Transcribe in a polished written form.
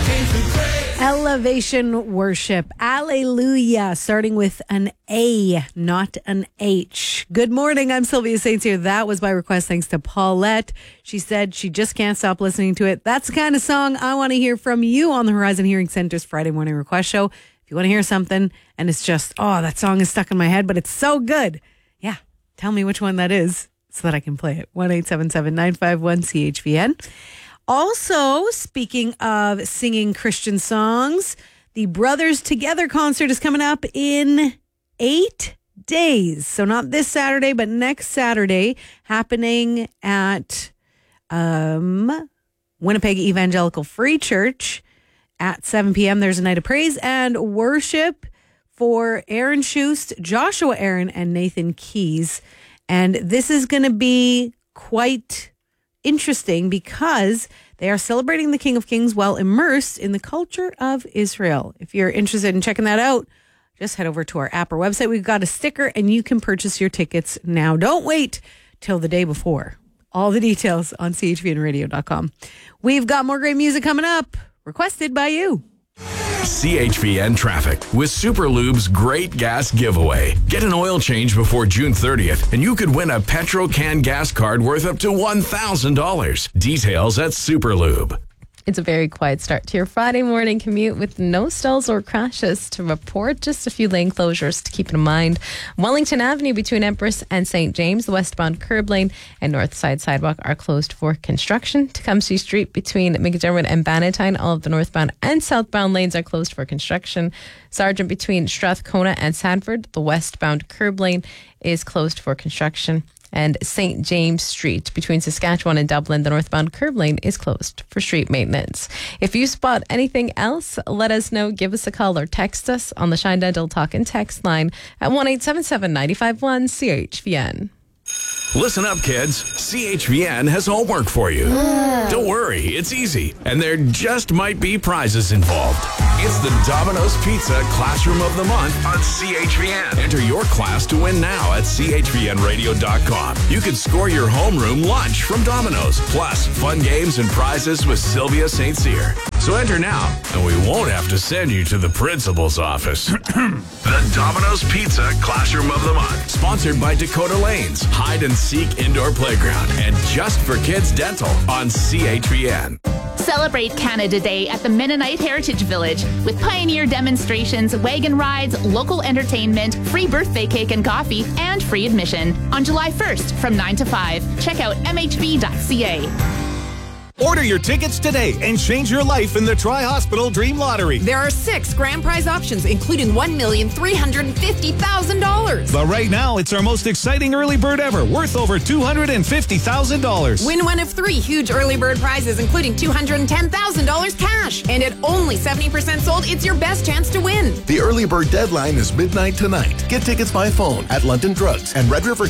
Elevation Worship. Alleluia. Starting with an A, not an H. Good morning. I'm Sylvia Saints here. That was by request thanks to Paulette. She said she just can't stop listening to it. That's the kind of song I want to hear from you on the Horizon Hearing Center's Friday morning request show. If you want to hear something and it's just, that song is stuck in my head, but it's so good. Yeah. Tell me which one that is so that I can play it. 1-877-951-CHVN. Also, speaking of singing Christian songs, the Brothers Together concert is coming up in 8 days. So not this Saturday, but next Saturday, happening at Winnipeg Evangelical Free Church at 7 p.m. There's a night of praise and worship for Aaron Schust, Joshua Aaron, and Nathan Keys. And this is going to be quite interesting because they are celebrating the King of Kings while immersed in the culture of Israel. If you're interested in checking that out, just head over to our app or website. We've got a sticker and you can purchase your tickets now. Don't wait till the day before. All the details on chvnradio.com. We've got more great music coming up, requested by you. CHVN Traffic with Super Lube's great gas giveaway. Get an oil change before June 30th and you could win a Petro-Can gas card worth up to $1,000. Details at Super Lube. It's a very quiet start to your Friday morning commute with no stalls or crashes to report. Just a few lane closures to keep in mind. Wellington Avenue between Empress and St. James, the westbound curb lane and north side sidewalk are closed for construction. Tecumseh Street between McDermott and Bannatyne, all of the northbound and southbound lanes are closed for construction. Sargent between Strathcona and Sanford, the westbound curb lane is closed for construction. And St. James Street between Saskatchewan and Dublin, the northbound curb lane is closed for street maintenance. If you spot anything else, let us know. Give us a call or text us on the Shine Dental Talk and Text line at 1-877-951-CHVN. Listen up, kids. CHVN has homework for you. Don't worry, it's easy. And there just might be prizes involved. It's the Domino's Pizza Classroom of the Month on CHVN. Enter your class to win now at chvnradio.com. You can score your homeroom lunch from Domino's, plus fun games and prizes with Sylvia St. Cyr. So enter now, and we won't have to send you to the principal's office. The Domino's Pizza Classroom of the Month, sponsored by Dakota Lanes, Hide and Seek Indoor Playground, and Just for Kids Dental on CHVN. Celebrate Canada Day at the Mennonite Heritage Village with pioneer demonstrations, wagon rides, local entertainment, free birthday cake and coffee, and free admission on July 1st from 9 to 5. Check out mhv.ca. Order your tickets today and change your life in the Tri-Hospital Dream Lottery. There are 6 grand prize options, including $1,350,000. But right now, it's our most exciting early bird ever, worth over $250,000. Win one of 3 huge early bird prizes, including $210,000 cash. And at only 70% sold, it's your best chance to win. The early bird deadline is midnight tonight. Get tickets by phone at London Drugs and Red River